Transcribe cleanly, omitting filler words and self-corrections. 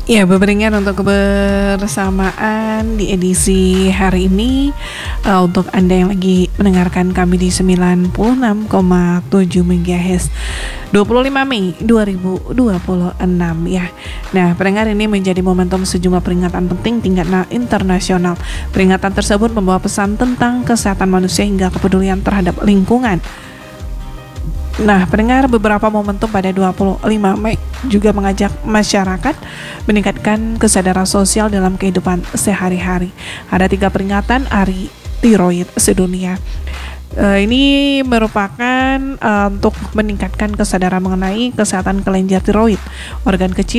Ya, beberingan untuk kebersamaan di edisi hari ini. Untuk Anda yang lagi mendengarkan kami di 96,7 MHz 25 Mei 2026 ya. Nah, pendengar, ini menjadi momentum sejumlah peringatan penting tingkat internasional. Peringatan tersebut membawa pesan tentang kesehatan manusia hingga kepedulian terhadap lingkungan. Nah, pendengar, beberapa momentum pada 25 Mei juga mengajak masyarakat meningkatkan kesadaran sosial dalam kehidupan sehari-hari. Ada 3 peringatan Hari Tiroid Sedunia. Ini merupakan untuk meningkatkan kesadaran mengenai kesehatan kelenjar tiroid, organ kecil